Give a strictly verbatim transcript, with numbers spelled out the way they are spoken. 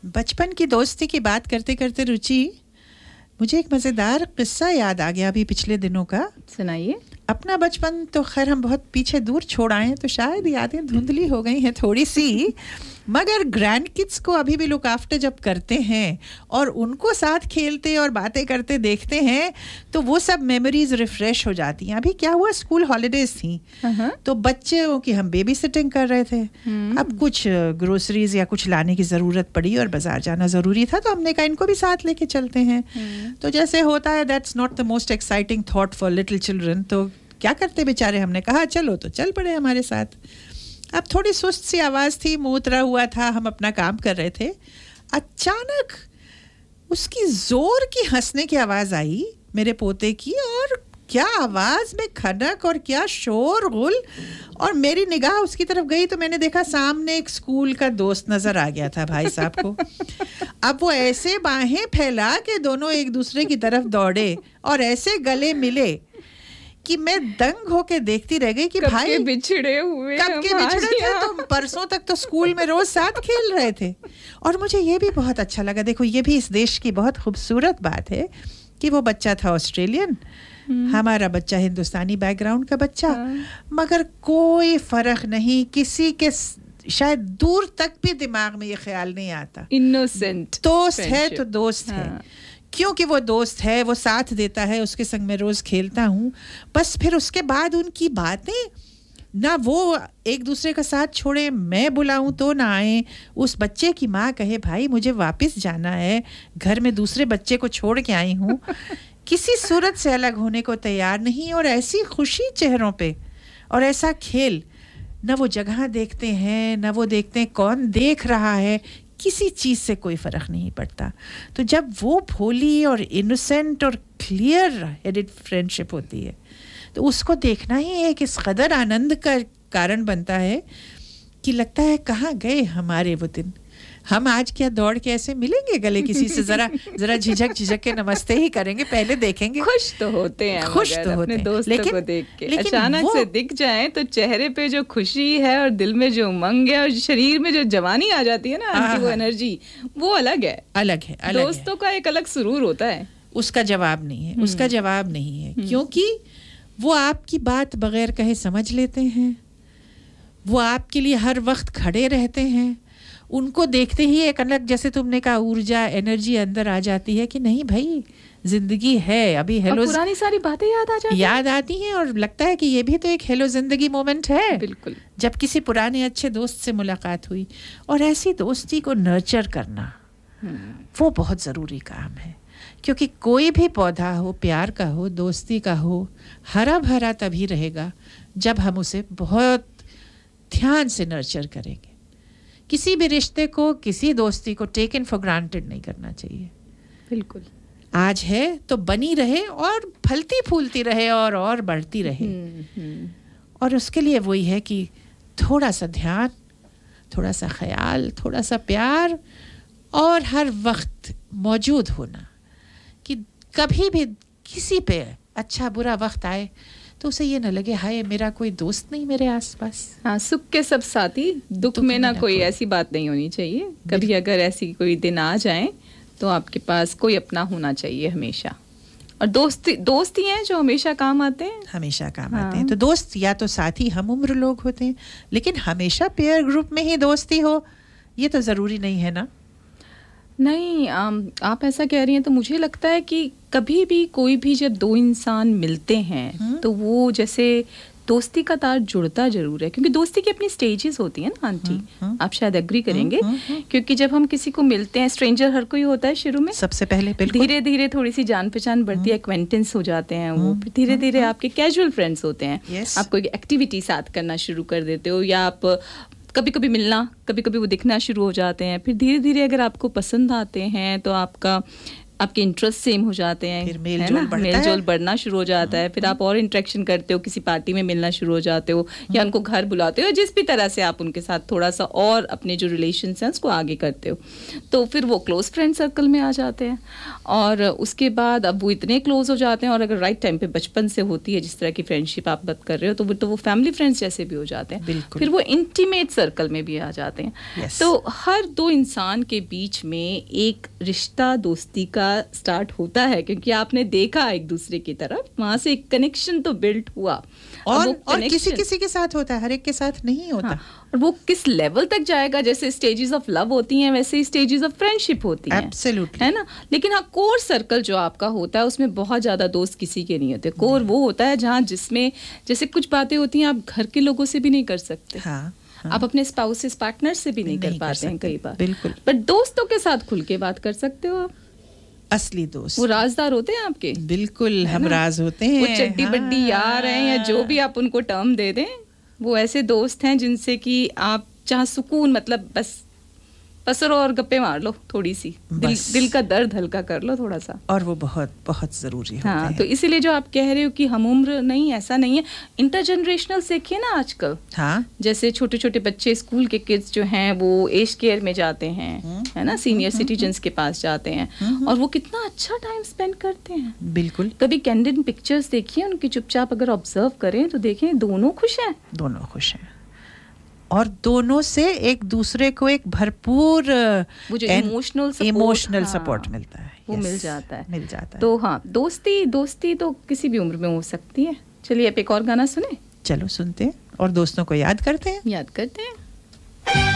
बचपन की दोस्ती की बात करते करते रुचि, मुझे एक मज़ेदार किस्सा याद आ गया अभी पिछले दिनों का। सुनाइए। अपना बचपन तो खैर हम बहुत पीछे दूर छोड़ आए हैं, तो शायद यादें धुंधली हो गई हैं थोड़ी सी, मगर ग्रैंड किड्स को अभी भी लुक आफ्टर जब करते हैं और उनको साथ खेलते और बातें करते देखते हैं तो वो सब मेमोरीज रिफ्रेश हो जाती हैं। अभी क्या हुआ, स्कूल हॉलीडेज थी तो बच्चों की हम बेबी सिटिंग कर रहे थे। अब कुछ ग्रोसरीज या कुछ लाने की ज़रूरत पड़ी और बाजार जाना ज़रूरी था, तो हमने कहा इनको भी साथ लेके चलते हैं। तो जैसे होता है, that's not the most exciting thought for little children, तो क्या करते बेचारे, हमने कहा चलो, तो चल पड़े हमारे साथ। अब थोड़ी सुस्त सी आवाज़ थी, मुँह उतरा हुआ था, हम अपना काम कर रहे थे। अचानक उसकी जोर की हंसने की आवाज़ आई मेरे पोते की, और क्या आवाज़ में खनक और क्या शोर गुल, और मेरी निगाह उसकी तरफ गई तो मैंने देखा सामने एक स्कूल का दोस्त नज़र आ गया था भाई साहब को। अब वो ऐसे बाहें फैला के दोनों एक दूसरे की तरफ दौड़े और ऐसे गले मिले कि मैं दंग होके देखती रह गई कि कब भाई के बिछड़े हुए कब के बिछड़े थे, तो परसों तक तो स्कूल में रोज साथ खेल रहे थे। और मुझे ये भी बहुत अच्छा लगा, देखो ये भी इस देश की बहुत खूबसूरत बात है कि वो बच्चा था ऑस्ट्रेलियन, हमारा बच्चा हिंदुस्तानी बैकग्राउंड का बच्चा, मगर कोई फर्क नहीं, किसी के शायद दूर तक भी दिमाग में ये ख्याल नहीं आता, इनोसेंट दोस्त है तो दोस्त है, क्योंकि वो दोस्त है, वो साथ देता है, उसके संग में रोज़ खेलता हूँ। बस फिर उसके बाद उनकी बातें ना, वो एक दूसरे का साथ छोड़े, मैं बुलाऊं तो ना आए, उस बच्चे की माँ कहे भाई मुझे वापस जाना है, घर में दूसरे बच्चे को छोड़ के आई हूँ, किसी सूरत से अलग होने को तैयार नहीं, और ऐसी खुशी चेहरों पे और ऐसा खेल, ना वो जगह देखते हैं ना वो देखते हैं कौन देख रहा है, किसी चीज़ से कोई फ़र्क नहीं पड़ता। तो जब वो भोली और इनोसेंट और क्लियर हेडेड फ्रेंडशिप होती है तो उसको देखना ही एक इस कदर आनंद का कारण बनता है कि लगता है कहाँ गए हमारे वो दिन, हम आज क्या दौड़ के ऐसे मिलेंगे गले किसी से, जरा जरा झिझक झिझक के नमस्ते ही करेंगे, पहले देखेंगे। खुश तो होते हैं, खुश तो होते हैं दोस्तों लेकिन, को देख के लेकिन अचानक से दिख जाए तो चेहरे पे जो खुशी है और दिल में जो उमंग है और शरीर में जो जवानी आ जाती है ना, उनकी वो एनर्जी, वो अलग है, अलग है, अलग दोस्तों का एक अलग सुरूर होता है। उसका जवाब नहीं है, उसका जवाब नहीं है, क्योंकि वो आपकी बात बगैर कहे समझ लेते हैं, वो आपके लिए हर वक्त खड़े रहते हैं, उनको देखते ही एक अलग, जैसे तुमने कहा, ऊर्जा एनर्जी अंदर आ जाती है कि नहीं भाई जिंदगी है अभी, हेलो, पुरानी सारी बातें याद आ जाती याद आती हैं और लगता है कि ये भी तो एक हेलो जिंदगी मोमेंट है। बिल्कुल, जब किसी पुराने अच्छे दोस्त से मुलाकात हुई, और ऐसी दोस्ती को नर्चर करना वो बहुत ज़रूरी काम है, क्योंकि कोई भी पौधा हो, प्यार का हो, दोस्ती का हो, हरा भरा तभी रहेगा जब हम उसे बहुत ध्यान से नर्चर करेंगे। किसी भी रिश्ते को, किसी दोस्ती को टेकन फॉर ग्रांटेड नहीं करना चाहिए। बिल्कुल, आज है तो बनी रहे और फलती फूलती रहे और और बढ़ती रहे। और उसके लिए वही है कि थोड़ा सा ध्यान, थोड़ा सा ख्याल, थोड़ा सा प्यार, और हर वक्त मौजूद होना कि कभी भी किसी पे अच्छा बुरा वक्त आए तो उसे ये न लगे हाय मेरा कोई दोस्त नहीं मेरे आसपास। हाँ, सुख के सब साथी, दुख, दुख में ना कोई, ऐसी बात नहीं होनी चाहिए। कभी अगर ऐसी कोई दिन आ जाए तो आपके पास कोई अपना होना चाहिए हमेशा। और दोस्ती दोस्ती हैं जो हमेशा काम आते हैं, हमेशा काम हाँ। आते हैं। तो दोस्त या तो साथी हम उम्र लोग होते हैं, लेकिन हमेशा पेयर ग्रुप में ही दोस्ती हो ये तो ज़रूरी नहीं है ना। नहीं, आप ऐसा कह रही हैं तो मुझे लगता है कि कभी भी कोई भी जब दो इंसान मिलते हैं तो वो जैसे दोस्ती का तार जुड़ता जरूर है, क्योंकि दोस्ती की अपनी स्टेजेस होती हैं ना आंटी, आप शायद एग्री करेंगे। क्योंकि जब हम किसी को मिलते हैं, स्ट्रेंजर हर कोई होता है शुरू में, सबसे पहले धीरे धीरे थोड़ी सी जान पहचान बढ़ती है, एक्वेंटेंस हो जाते हैं वो, फिर धीरे धीरे आपके कैजुअल फ्रेंड्स होते हैं, आप कोई एक्टिविटी साथ करना शुरू कर देते हो, या आप कभी कभी मिलना, कभी कभी वो दिखना शुरू हो जाते हैं, फिर धीरे धीरे अगर आपको पसंद आते हैं तो आपका आपके इंटरेस्ट सेम हो जाते हैं, फिर मेल जोल बढ़ता मेल है, जोल बढ़ना शुरू हो जाता है, फिर आप और इंटरेक्शन करते हो, किसी पार्टी में मिलना शुरू हो जाते हो या उनको घर बुलाते हो, जिस भी तरह से आप उनके साथ थोड़ा सा और अपने जो रिलेशन हैं उसको आगे करते हो, तो फिर वो क्लोज फ्रेंड सर्कल में आ जाते हैं। और उसके बाद अब वो इतने क्लोज हो जाते हैं, और अगर राइट टाइम पे बचपन से होती है जिस तरह की फ्रेंडशिप आप बात कर रहे हो, तो वो तो वो फैमिली फ्रेंड्स जैसे भी हो जाते हैं, फिर वो इंटीमेट सर्कल में भी आ जाते हैं। yes. तो हर दो इंसान के बीच में एक रिश्ता दोस्ती का स्टार्ट होता है, क्योंकि आपने देखा एक दूसरे की तरफ, वहां से एक कनेक्शन तो बिल्ड हुआ। और और किसी किसी के साथ होता है, हर एक के साथ नहीं होता। हाँ, और वो किस लेवल तक जाएगा, जैसे स्टेजेस ऑफ लव होती हैं वैसे ही स्टेजेस ऑफ फ्रेंडशिप होती हैं, एब्सोल्युटली, है ना। लेकिन हाँ, कोर सर्कल जो आपका होता है उसमें बहुत ज्यादा दोस्त किसी के नहीं होते। कोर वो होता है जहाँ जिसमें जैसे कुछ बातें होती हैं आप घर के लोगों से भी नहीं कर सकते, हाँ, हाँ, आप अपने स्पाउसेस पार्टनर से भी नहीं, नहीं कर पाते हैं कई बार, बिल्कुल। बट दोस्तों के साथ खुल के बात कर सकते हो आप। असली दोस्त वो राजदार होते हैं आपके, बिल्कुल हम राज होते हैं, वो चड्डी बड्डी यार हैं या जो भी आप उनको टर्म दे दें, वो ऐसे दोस्त हैं जिनसे कि आप जहाँ सुकून, मतलब बस पसरो और गप्पे मार लो थोड़ी सी, दिल, दिल का दर्द हल्का कर लो थोड़ा सा, और वो बहुत बहुत जरूरी होता हाँ, है। तो इसीलिए जो आप कह रहे हो कि हम उम्र नहीं, ऐसा नहीं है। इंटरजेनरेशनल देखिए ना आजकल, हाँ, जैसे छोटे छोटे बच्चे स्कूल के किड्स जो हैं वो एज केयर में जाते हैं, है ना, सीनियर सिटीजन्स के पास जाते हैं, और वो कितना अच्छा टाइम स्पेंड करते हैं। बिल्कुल, कभी कैंडिड पिक्चर्स देखिए उनकी, चुपचाप अगर ऑब्जर्व करें तो देखें दोनों खुश हैं, दोनों खुश हैं, और दोनों से एक दूसरे को एक भरपूर वो जो इमोशनल इमोशनल सपोर्ट मिलता है, वो मिल जाता है मिल जाता है तो हाँ, दोस्ती दोस्ती तो किसी भी उम्र में हो सकती है। चलिए अब एक और गाना सुने, चलो सुनते हैं और दोस्तों को याद करते हैं याद करते हैं।